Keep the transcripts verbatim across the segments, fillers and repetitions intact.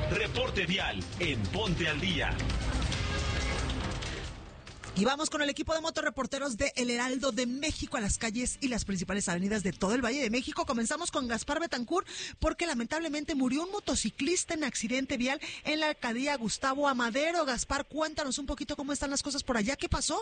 Reporte vial en Ponte al Día. Y vamos con el equipo de motorreporteros de El Heraldo de México a las calles y las principales avenidas de todo el Valle de México. Comenzamos con Gaspar Betancourt, porque lamentablemente murió un motociclista en accidente vial en la alcaldía Gustavo Amadero. Gaspar, cuéntanos un poquito cómo están las cosas por allá. ¿Qué pasó?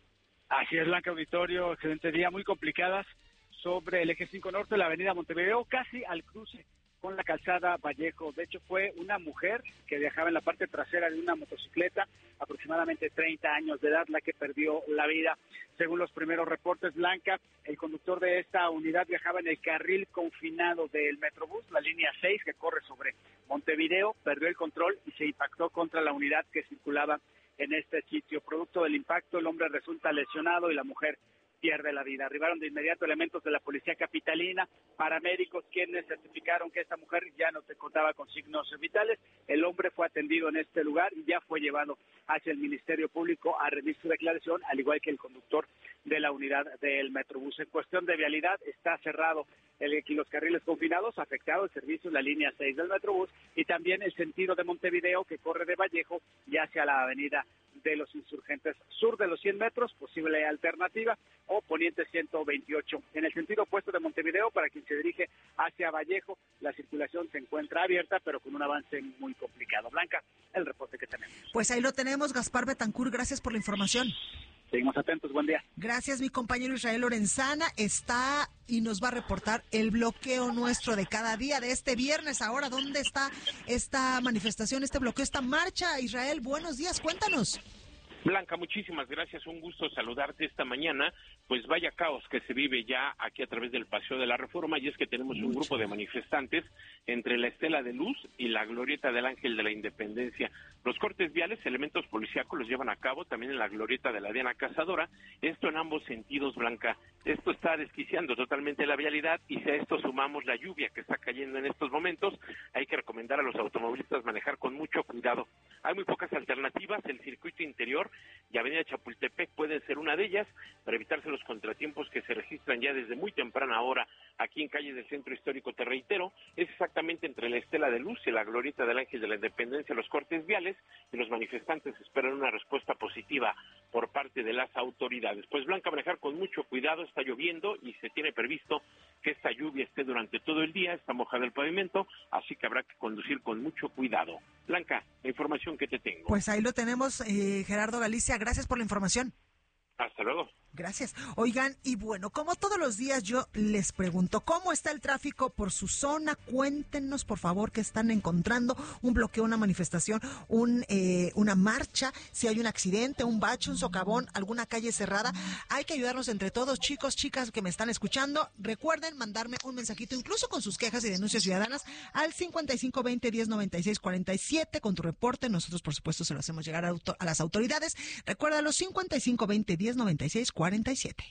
Así es, Blanca Auditorio, excelente día, muy complicadas sobre el eje cinco Norte, la avenida Montevideo, casi al cruce con la calzada Vallejo. De hecho, fue una mujer que viajaba en la parte trasera de una motocicleta, aproximadamente treinta años de edad, la que perdió la vida. Según los primeros reportes, Blanca, el conductor de esta unidad viajaba en el carril confinado del Metrobús, la línea seis, que corre sobre Montevideo, perdió el control y se impactó contra la unidad que circulaba en este sitio. Producto del impacto, el hombre resulta lesionado y la mujer pierde la vida. Arribaron de inmediato elementos de la policía capitalina, paramédicos, quienes certificaron que esta mujer ya no se contaba con signos vitales. El hombre fue atendido en este lugar y ya fue llevado hacia el Ministerio Público a rendir su declaración, al igual que el conductor de la unidad del Metrobús. En cuestión de vialidad, está cerrado el, los carriles confinados, afectado el servicio en la línea seis del Metrobús y también el sentido de Montevideo, que corre de Vallejo y hacia la avenida de los Insurgentes, sur de los cien metros, posible alternativa, o poniente ciento veintiocho. En el sentido opuesto de Montevideo, para quien se dirige hacia Vallejo, la circulación se encuentra abierta, pero con un avance muy complicado. Blanca, el reporte que tenemos. Pues ahí lo tenemos, Gaspar Betancourt, gracias por la información. Seguimos atentos, buen día. Gracias, mi compañero Israel Lorenzana está y nos va a reportar el bloqueo nuestro de cada día, de este viernes. Ahora, ¿dónde está esta manifestación, este bloqueo, esta marcha? Israel, buenos días, cuéntanos. Blanca, muchísimas gracias, un gusto saludarte esta mañana. Pues vaya caos que se vive ya aquí a través del Paseo de la Reforma, y es que tenemos un grupo de manifestantes entre la Estela de Luz y la Glorieta del Ángel de la Independencia. Los cortes viales, elementos policíacos los llevan a cabo también en la Glorieta de la Diana Cazadora, esto en ambos sentidos, Blanca. Esto está desquiciando totalmente la vialidad, y si a esto sumamos la lluvia que está cayendo en estos momentos, hay que recomendar a los automovilistas manejar con mucho cuidado. Hay muy pocas alternativas, el circuito interior y Avenida Chapultepec pueden ser una de ellas, para evitarse los contratiempos que se registran ya desde muy temprana hora aquí en calles del Centro Histórico. Te reitero, es exactamente entre la Estela de Luz y la Glorieta del Ángel de la Independencia los cortes viales, y los manifestantes esperan una respuesta positiva por parte de las autoridades. Pues Blanca, manejar con mucho cuidado, está lloviendo y se tiene previsto que esta lluvia esté durante todo el día, está mojado el pavimento, así que habrá que conducir con mucho cuidado. Blanca, la información que te tengo. Pues ahí lo tenemos, eh, Gerardo Galicia, gracias por la información. Hasta luego. Gracias. Oigan, y bueno, como todos los días yo les pregunto, ¿cómo está el tráfico por su zona? Cuéntenos, por favor, qué están encontrando, un bloqueo, una manifestación, un eh, una marcha, si hay un accidente, un bache, un socavón, alguna calle cerrada. Hay que ayudarnos entre todos, chicos, chicas que me están escuchando. Recuerden mandarme un mensajito, incluso con sus quejas y denuncias ciudadanas, al cincuenta y cinco veinte diez noventa y seis cuarenta y siete con tu reporte. Nosotros, por supuesto, se lo hacemos llegar a, auto- a las autoridades. Recuerda los cincuenta y cinco veinte diez noventa y seis cuarenta y siete.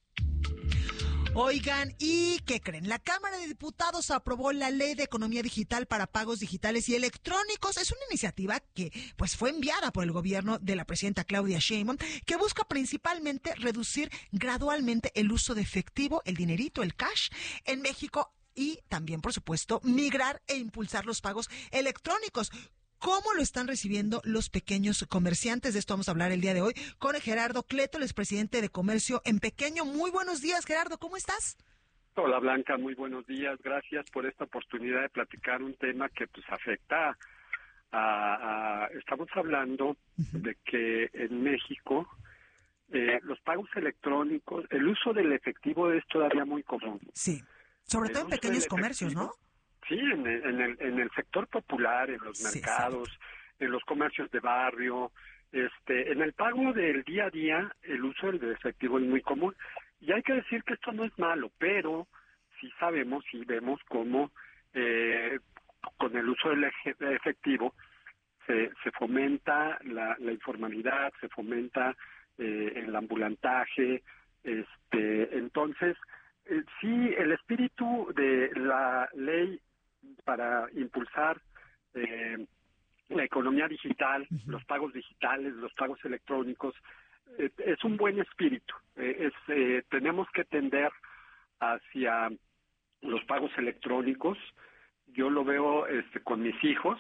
Oigan, ¿y qué creen? La Cámara de Diputados aprobó la Ley de Economía Digital para Pagos Digitales y Electrónicos. Es una iniciativa que pues fue enviada por el gobierno de la presidenta Claudia Sheinbaum, que busca principalmente reducir gradualmente el uso de efectivo, el dinerito, el cash, en México, y también, por supuesto, migrar e impulsar los pagos electrónicos. ¿Cómo lo están recibiendo los pequeños comerciantes? De esto vamos a hablar el día de hoy con Gerardo Cleto, el expresidente de Comercio en Pequeño. Muy buenos días, Gerardo, ¿cómo estás? Hola, Blanca, muy buenos días. Gracias por esta oportunidad de platicar un tema que pues afecta a... a estamos hablando uh-huh. de que en México eh, los pagos electrónicos, el uso del efectivo es todavía muy común. Sí, sobre todo en pequeños comercios, ¿no? Sí, en el, en el en el sector popular, en los sí, mercados, exacto. En los comercios de barrio, este, en el pago del día a día, el uso del efectivo es muy común. Y hay que decir que esto no es malo, pero sí sabemos y vemos cómo eh, con el uso del efectivo se, se fomenta la, la informalidad, se fomenta eh, el ambulantaje, este, entonces eh, sí, el espíritu de la ley para impulsar eh, la economía digital, uh-huh. los pagos digitales, los pagos electrónicos, eh, es un buen espíritu. Eh, es eh, tenemos que tender hacia los pagos electrónicos. Yo lo veo este, con mis hijos,